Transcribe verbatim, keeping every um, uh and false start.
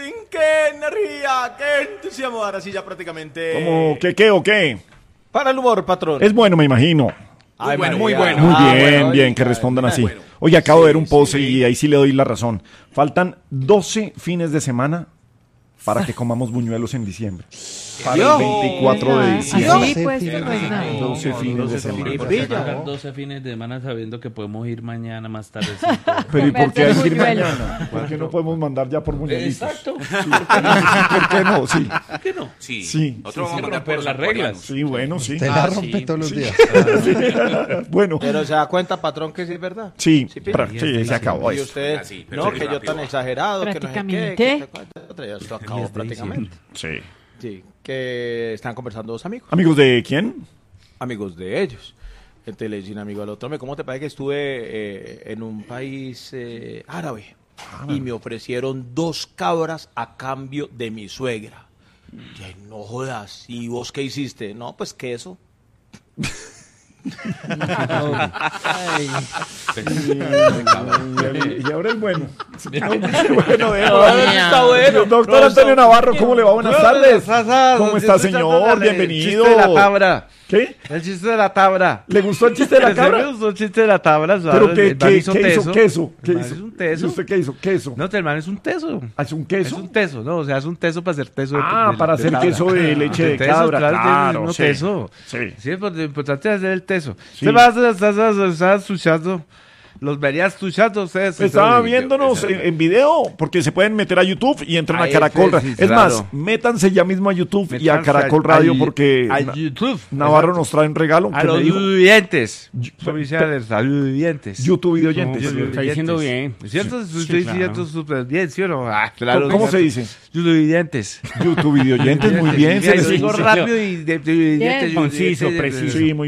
tin, qué energía, qué entusiasmo. Ahora sí ya prácticamente... ¿Cómo? ¿Qué, qué o qué? Para el humor, patrón. Es bueno, me imagino. Ay, bueno, María. muy bueno. Muy Ah, bien, bueno, bien, oiga, que respondan así. bueno. Oye, acabo de ver un Sí, post sí. y ahí sí le doy la razón. Faltan doce fines de semana para que comamos buñuelos en diciembre. Para el veinticuatro de diciembre. Sí, pues, no es nada. doce fines de semana. Sacar doce fines de semana sabiendo que podemos ir mañana más tarde. Pero ¿y por qué hay que ir Buñuelo. mañana? ¿Por qué no podemos mandar ya por buñuelitos? Exacto. ¿Por qué no? Sí. ¿Por qué no? Sí. Sí. Nosotros Sin vamos a mandar romper por las los reglas. Sí, bueno, sí. Te la Ah, rompe sí, todos los sí. días. Bueno, Pero se da cuenta, patrón, que sí es verdad. sí, Sí, pra- sí, se acabó Y eso. usted, Ah, sí, pero no, muy que yo rápido. tan exagerado, que no sé qué, Prácticamente. que te cuenta, otra, ya esto acabó prácticamente. Sí. Sí, que están conversando dos amigos, ¿Amigos de quién? amigos de ellos. Entonces le dice un amigo al otro, "Hombre, ¿cómo te parece que estuve eh, en un país eh, árabe y me ofrecieron dos cabras a cambio de mi suegra"? Y ay, no jodas, ¿y vos qué hiciste? No, pues queso. Y ahora el bueno. bueno, Está bueno. Doctor Antonio Navarro, ¿cómo le va? Buenas tardes. ¿Cómo está, señor? Bienvenido. El chiste de la tabla. ¿Qué? El chiste de la tabla. ¿Le gustó el chiste de la Me cabra? gustó el chiste de la tabla. ¿Pero ¿sabes? qué, El man qué, hizo qué hizo? teso. ¿Queso? ¿Qué El man hizo? es un ¿Y teso. usted qué hizo? ¿Queso? No, el man es un teso. ¿Hace un Es queso? un teso, ¿no? O sea, es un teso para hacer teso. de- Ah, de- para de hacer tabla. queso de leche de teso, cabra, claro, claro, no sí. teso. Sí. Sí, es lo importante es hacer el teso. Sí. Usted va a estar estar escuchando. Los verías escuchando ustedes. Estaba Eso, viéndonos yo- en, en video, porque se pueden meter a YouTube y entran a Ahí, Caracol. sí, sí, es claro. más, métanse ya mismo a YouTube y a Métanse Caracol a- Radio a- porque a Na- YouTube. Navarro Exacto. nos trae un regalo. A que me los dijo. vivientes. Yo- Oficiales, a los vivientes. YouTube y oyentes. Los Está diciendo bien. ¿Cierto? Sí, Estoy claro. diciendo súper bien, ¿sí o no? Ah, ¿Cómo, claro. cómo se dice? Los vivientes. YouTube y oyentes, muy bien. Mira, se yo les- digo rápido y de, de- de- Bien. de- Conciso, de- de- preciso. Sí, muy